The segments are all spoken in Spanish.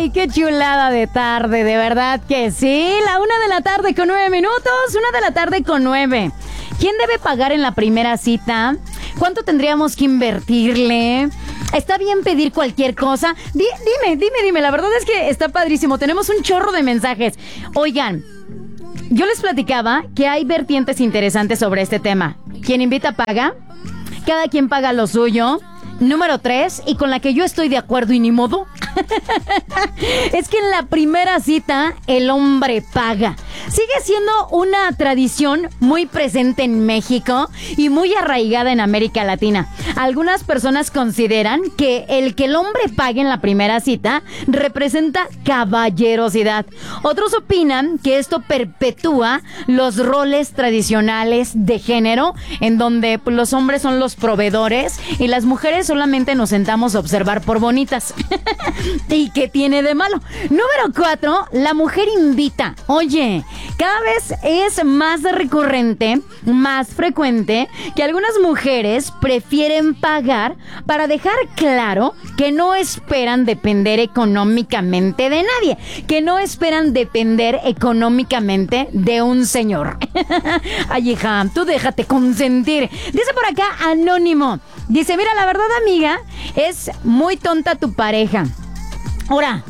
Ay, qué chulada de tarde, de verdad que sí. La 1:09 p.m, 1:09 p.m. ¿Quién debe pagar en la primera cita? ¿Cuánto tendríamos que invertirle? ¿Está bien pedir cualquier cosa? Dime, la verdad es que está padrísimo. Tenemos un chorro de mensajes. Oigan, yo les platicaba que hay vertientes interesantes sobre este tema. ¿Quién invita paga? Cada quien paga lo suyo. Número 3, y con la que yo estoy de acuerdo y ni modo, es que en la primera cita el hombre paga. Sigue siendo una tradición muy presente en México y muy arraigada en América Latina. Algunas personas consideran que el hombre pague en la primera cita representa caballerosidad. Otros opinan que esto perpetúa los roles tradicionales de género, en donde pues, los hombres son los proveedores y las mujeres solamente nos sentamos a observar por bonitas. ¿Y qué tiene de malo? Número 4, la mujer invita. Oye, cada vez es más recurrente, más frecuente, que algunas mujeres prefieren pagar para dejar claro que no esperan depender económicamente de nadie, que no esperan depender económicamente de un señor. Ay, hija, tú déjate consentir. Dice por acá Anónimo. Dice, mira, la verdad, amiga, es muy tonta tu pareja. Ahora.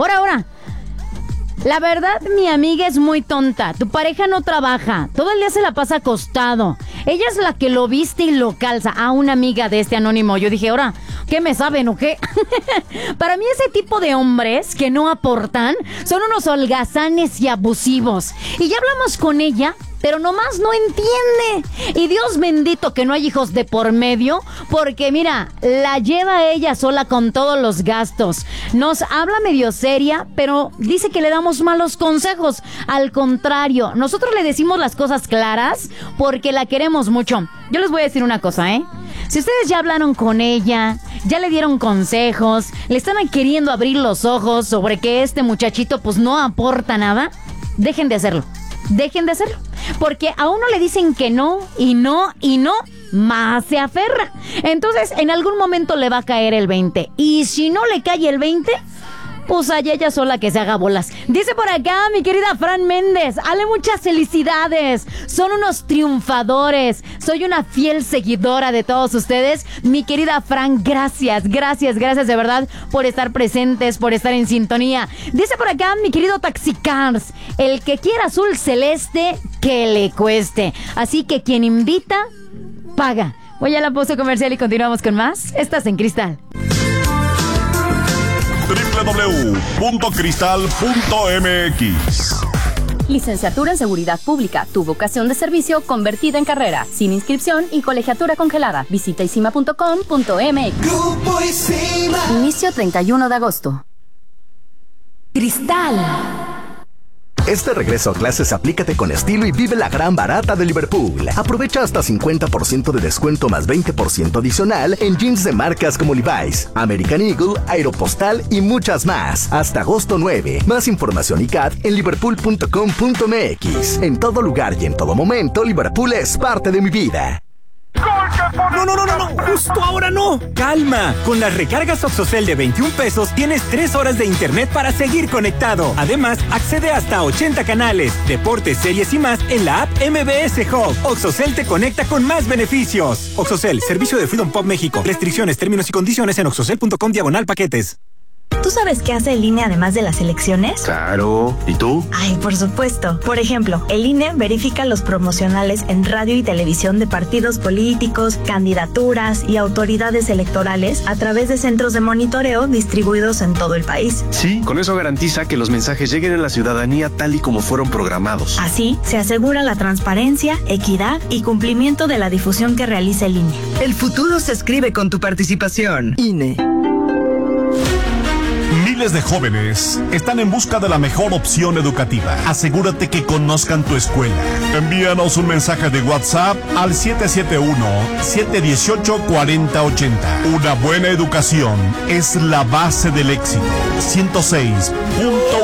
La verdad, mi amiga es muy tonta. Tu pareja no trabaja. Todo el día se la pasa acostado. Ella es la que lo viste y lo calza. Ah, una amiga de este Anónimo. Yo dije, ahora, ¿qué me saben o qué? Para mí ese tipo de hombres que no aportan son unos holgazanes y abusivos. Y ya hablamos con ella, pero nomás no entiende. Y Dios bendito que no hay hijos de por medio, porque mira, la lleva ella sola con todos los gastos. Nos habla medio seria, pero dice que le damos malos consejos. Al contrario, nosotros le decimos las cosas claras porque la queremos mucho. Yo les voy a decir una cosa, Si ustedes ya hablaron con ella, ya le dieron consejos, le están queriendo abrir los ojos sobre que este muchachito pues no aporta nada, dejen de hacerlo. Porque a uno le dicen que no, y no, más se aferra. Entonces, en algún momento le va a caer el 20. Y si no le cae el 20, pues allá ella sola que se haga bolas. Dice por acá mi querida Fran Méndez, Ale, muchas felicidades. Son unos triunfadores. Soy una fiel seguidora de todos ustedes. Mi querida Fran, gracias de verdad por estar presentes, por estar en sintonía. Dice por acá mi querido Taxicars, el que quiera azul celeste, que le cueste. Así que quien invita, paga. Voy a la pausa comercial y continuamos con más. Estás en Cristal. www.cristal.mx. Licenciatura en Seguridad Pública, tu vocación de servicio convertida en carrera, sin inscripción y colegiatura congelada. Visita isima.com.mx. Grupo Isima. Inicio 31 de agosto. Cristal. Este regreso a clases aplícate con estilo y vive la gran barata de Liverpool. Aprovecha hasta 50% de descuento más 20% adicional en jeans de marcas como Levi's, American Eagle, Aeropostal y muchas más. Hasta agosto 9. Más información y CAT en liverpool.com.mx. En todo lugar y en todo momento, Liverpool es parte de mi vida. No, justo ahora no. Calma, con las recargas Oxocel de 21 pesos tienes 3 horas de internet para seguir conectado. Además, accede hasta 80 canales, deportes, series y más en la app MBS Hub. Oxocel te conecta con más beneficios. Oxocel, servicio de Freedom Pop México. Restricciones, términos y condiciones en oxocel.com/paquetes. ¿Tú sabes qué hace el INE además de las elecciones? Claro. ¿Y tú? Ay, por supuesto. Por ejemplo, el INE verifica los promocionales en radio y televisión de partidos políticos, candidaturas y autoridades electorales a través de centros de monitoreo distribuidos en todo el país. Sí, con eso garantiza que los mensajes lleguen a la ciudadanía tal y como fueron programados. Así, se asegura la transparencia, equidad y cumplimiento de la difusión que realiza el INE. El futuro se escribe con tu participación. INE. Miles de jóvenes están en busca de la mejor opción educativa. Asegúrate que conozcan tu escuela. Envíanos un mensaje de WhatsApp al 771-718-4080. Una buena educación es la base del éxito. 106.1